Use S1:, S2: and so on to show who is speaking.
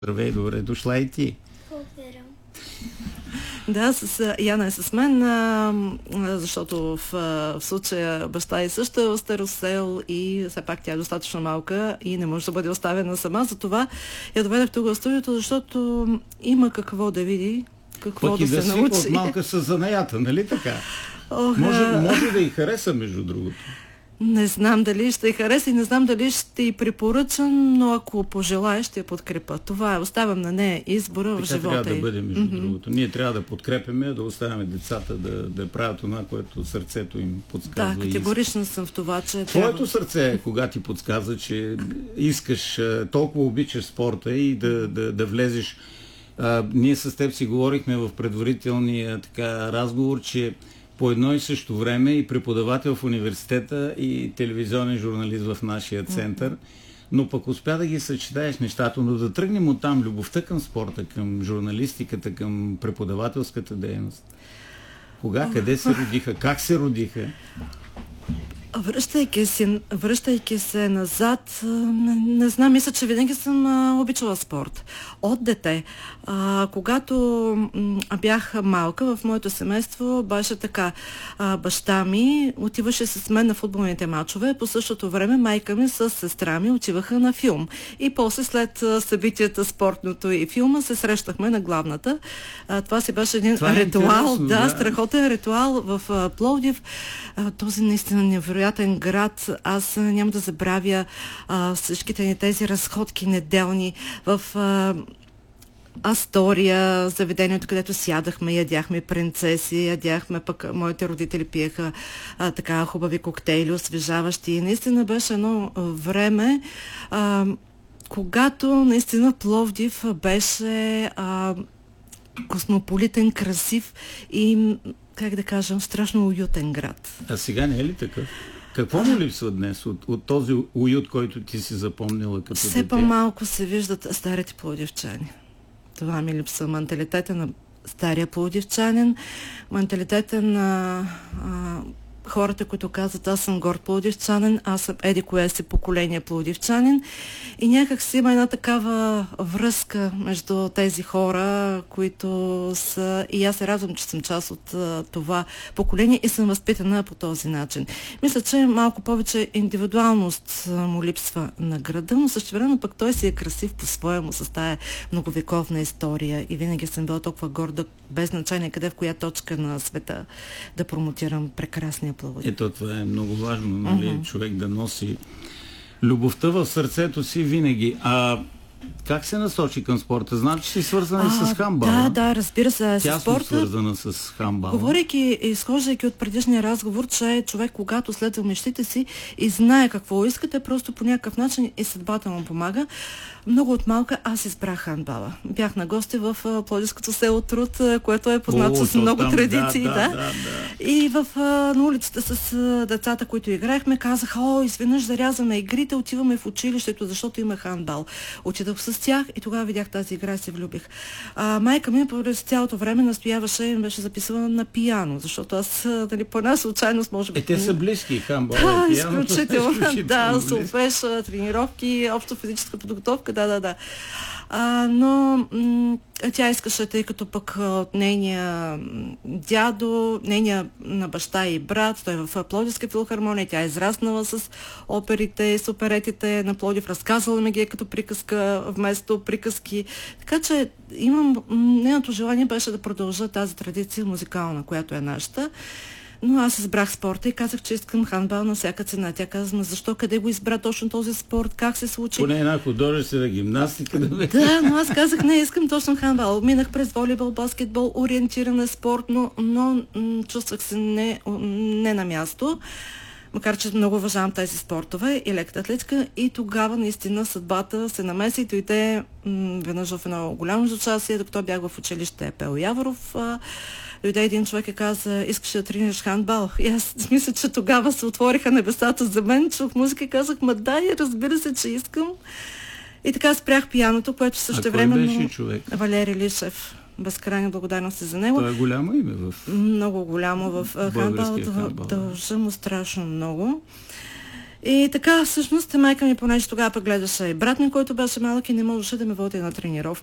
S1: Здравей, добре дошла и ти.
S2: Благодаря.
S3: Да, Яна е с мен, защото в случая баща е също от Старосел и все пак тя е достатъчно малка и не може да бъде оставена сама. Затова я доведах тук в студиото, защото има какво да види, какво да се научи.
S1: От малка са занаята, нали така? Може да й хареса, между другото.
S3: Не знам дали ще й хареса и не знам дали ще й препоръчам, но ако пожелая, ще я подкрепа. Това е, оставям на нея избора в живота.
S1: Така трябва да бъде, между другото. Ние трябва да подкрепяме, да оставяме децата да правят това, което сърцето им подсказва.
S3: Да, категорично съм в това, че
S1: твоето сърце, кога ти подсказва, че искаш, толкова обичаш спорта и да влезеш. Ние с теб си говорихме в предварителния разговор, че по едно и също време и преподавател в университета и телевизионен журналист в нашия център, но пък успя да ги съчетаеш нещата, но да тръгнем от там, любовта към спорта, към журналистиката, към преподавателската дейност. Кога, къде се родиха, как се родиха?
S3: Връщайки се назад, не знам, мисля, че винаги съм обичала спорт. От дете. Когато бях малка, в моето семейство беше така. Баща ми отиваше с мен на футболните мачове, по същото време майка ми с сестра ми отиваха на филм. И после след събитията спортното и филма се срещахме на главната. Това си беше един ритуал, страхотен ритуал в Пловдив. Този наистина невероятен град. Аз няма да забравя всичките ни тези разходки неделни в Астория, заведението, където сядахме, ядяхме принцеси, ядяхме, пък моите родители пиеха така хубави коктейли, освежаващи. И наистина беше едно време, когато наистина Пловдив беше космополитен, красив и, как да кажа, страшно уютен град.
S1: А сега не е ли такъв? Какво му липсва днес от този уют, който ти си запомнила като дете?
S3: Все по-малко се виждат старите пловдивчани. Това ми липсва. Менталитета на стария пловдивчанин, менталитета на хората, които казват, аз съм горд пловдивчанин, аз съм еди кое си поколение пловдивчанин, и някак си има една такава връзка между тези хора, които са... И аз се радвам, че съм част от това поколение и съм възпитана по този начин. Мисля, че малко повече индивидуалност му липсва на града, но същевременно пък той си е красив по-своему с тая многовековна история и винаги съм била толкова горда, без значение къде, в коя точка на света да промотирам прекрасния Пловдив.
S1: Ето, това е много важно, нали, човек да носи любовта в сърцето си винаги. Как се насочи към спорта? Знам, че си свързана и с хандбала.
S3: Да, разбира се.
S1: Тясно свързана с хандбала.
S3: Говорейки и изхождайки от предишния разговор, че човек, когато следва мечтите си и знае какво искате, просто по някакъв начин и съдбата му помага. Много от малка аз избрах хандбала. Бях на гости в пловдивското село Труд, което е познато с много традиции. Да. И на улицата с децата, които играехме, казаха, изведнъж зарязваме игрите, отиваме в училището, защото има хандбал. Отидох с тях и тогава видях тази игра и се влюбих. Майка ми през цялото време настояваше и беше записала на пиано, защото аз по една случайност, може би...
S1: Те са близки, хандбал и пиано.
S3: Изключително. Да, солфеж, тренировки, общо физическа подготовка, да. Но тя искаше, тъй като пък от нейния дядо, нейния на баща и брат, той е в Пловдивска филхармония, тя е израснала с оперите, с оперетите на Пловдив, разказала ми ги като приказка вместо приказки. Така че нейното желание беше да продължа тази традиция музикална, която е нашата. Но аз избрах спорта и казах, че искам хандбал на всяка цена. Тя каза, защо, къде го избра точно този спорт, как се случи?
S1: Поне една художествена гимнастика
S3: Да, но аз казах, не, искам точно хандбал. Минах през волейбол, баскетбол, ориентиране спорт, но чувствах се не на място. Макар че много уважавам тези спортове и леката атлетика, и тогава наистина съдбата се намеси и дойде веднъж в едно голямо участие, докато бях в училище Пел Яворов. Дойде един човек и каза, искаш да тренираш хандбал. И аз мисля, че тогава се отвориха небесата за мен, чух музика и казах, разбира се, че искам. И така спрях пианото, което също време...
S1: Кой беше човек?
S3: Валери Лишев. Безкрайна благодарност за него.
S1: Това е голямо име
S3: много голямо в хандбал. Дължа му страшно много. И така, всъщност, майка ми, понеже тогава пък гледаше и брат ми, който беше малък и не можеше да ме води на тренировка.